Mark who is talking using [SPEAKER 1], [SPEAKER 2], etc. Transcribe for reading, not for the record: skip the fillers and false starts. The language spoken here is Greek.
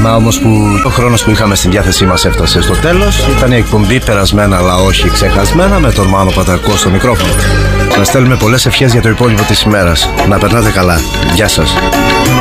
[SPEAKER 1] Κρίμα όμως που ο χρόνος που είχαμε στην διάθεσή μας έφτασε στο τέλος. Ήταν η εκπομπή περασμένα αλλά όχι ξεχασμένα με τον Μάνο Πατακό στο μικρόφωνο. Να στέλνουμε πολλές ευχές για το υπόλοιπο της ημέρας. Να περνάτε καλά. Γεια σας.